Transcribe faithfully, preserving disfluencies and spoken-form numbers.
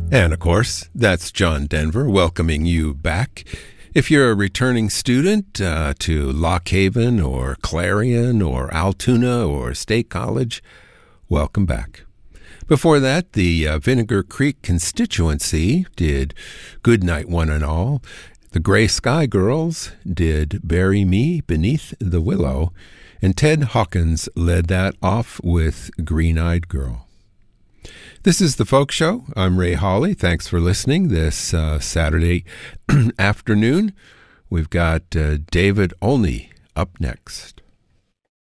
And of course, that's John Denver welcoming you back. If you're a returning student uh, to Lock Haven or Clarion or Altoona or State College, welcome back. Before that, the uh, Vinegar Creek constituency did Good Night One and All. The Gray Sky Girls did Bury Me Beneath the Willow. And Ted Hawkins led that off with Green Eyed Girl. This is The Folk Show. I'm Ray Hawley. Thanks for listening this uh, Saturday afternoon. We've got uh, David Olney up next.